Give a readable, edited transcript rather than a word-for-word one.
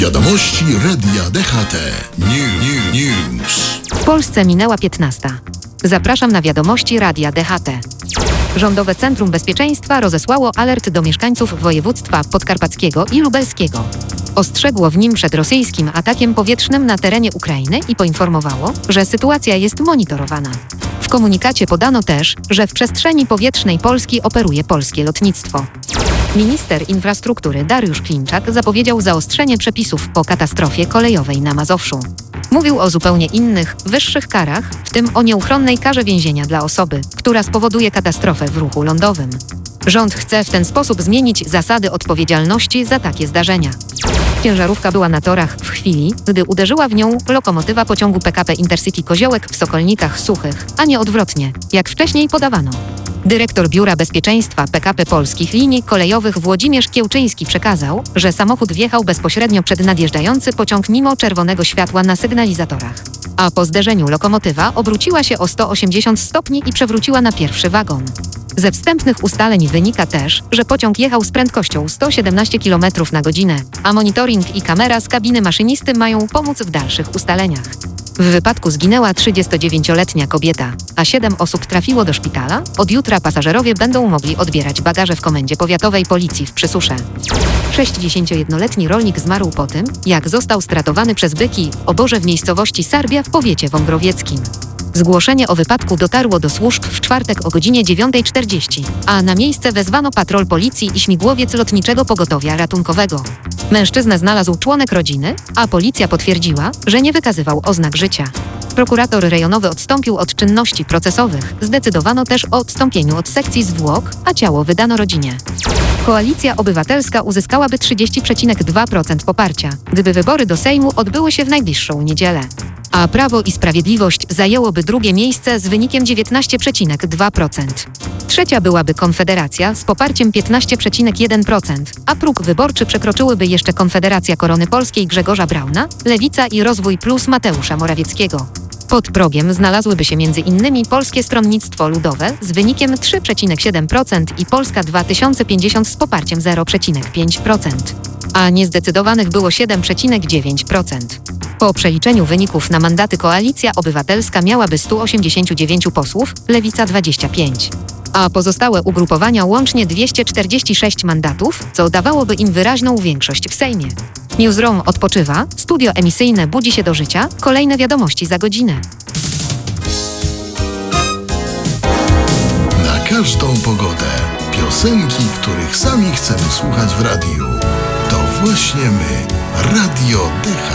Wiadomości Radia DHT. News. W Polsce minęła 15. Zapraszam na wiadomości Radia DHT. Rządowe Centrum Bezpieczeństwa rozesłało alert do mieszkańców województwa podkarpackiego i lubelskiego. Ostrzegło w nim przed rosyjskim atakiem powietrznym na terenie Ukrainy i poinformowało, że sytuacja jest monitorowana. W komunikacie podano też, że w przestrzeni powietrznej Polski operuje polskie lotnictwo. Minister infrastruktury Dariusz Klimczak zapowiedział zaostrzenie przepisów po katastrofie kolejowej na Mazowszu. Mówił o zupełnie innych, wyższych karach, w tym o nieuchronnej karze więzienia dla osoby, która spowoduje katastrofę w ruchu lądowym. Rząd chce w ten sposób zmienić zasady odpowiedzialności za takie zdarzenia. Ciężarówka była na torach w chwili, gdy uderzyła w nią lokomotywa pociągu PKP Intercity Koziołek w Sokolnikach Suchych, a nie odwrotnie, jak wcześniej podawano. Dyrektor Biura Bezpieczeństwa PKP Polskich Linii Kolejowych Włodzimierz Kiełczyński przekazał, że samochód wjechał bezpośrednio przed nadjeżdżający pociąg mimo czerwonego światła na sygnalizatorach. A po zderzeniu lokomotywa obróciła się o 180 stopni i przewróciła na pierwszy wagon. Ze wstępnych ustaleń wynika też, że pociąg jechał z prędkością 117 km na godzinę, a monitoring i kamera z kabiny maszynisty mają pomóc w dalszych ustaleniach. W wypadku zginęła 39-letnia kobieta, a 7 osób trafiło do szpitala. Od jutra pasażerowie będą mogli odbierać bagaże w Komendzie Powiatowej Policji w Przysusze. 61-letni rolnik zmarł po tym, jak został stratowany przez byki w oborze w miejscowości Sarbia w powiecie wągrowieckim. Zgłoszenie o wypadku dotarło do służb w czwartek o godzinie 9:40, a na miejsce wezwano patrol policji i śmigłowiec lotniczego pogotowia ratunkowego. Mężczyznę znalazł członek rodziny, a policja potwierdziła, że nie wykazywał oznak życia. Prokurator rejonowy odstąpił od czynności procesowych. Zdecydowano też o odstąpieniu od sekcji zwłok, a ciało wydano rodzinie. Koalicja Obywatelska uzyskałaby 30,2% poparcia, gdyby wybory do Sejmu odbyły się w najbliższą niedzielę. A Prawo i Sprawiedliwość zajęłoby drugie miejsce z wynikiem 19,2%. Trzecia byłaby Konfederacja z poparciem 15,1%, a próg wyborczy przekroczyłyby jeszcze Konfederacja Korony Polskiej Grzegorza Brauna, Lewica i Rozwój Plus Mateusza Morawieckiego. Pod progiem znalazłyby się m.in. Polskie Stronnictwo Ludowe z wynikiem 3,7% i Polska 2050 z poparciem 0,5%, a niezdecydowanych było 7,9%. Po przeliczeniu wyników na mandaty Koalicja Obywatelska miałaby 189 posłów, Lewica 25. A pozostałe ugrupowania łącznie 246 mandatów, co dawałoby im wyraźną większość w Sejmie. Newsroom odpoczywa, studio emisyjne budzi się do życia, kolejne wiadomości za godzinę. Na każdą pogodę. Piosenki, których sami chcemy słuchać w radiu. To właśnie my, Radio DHT.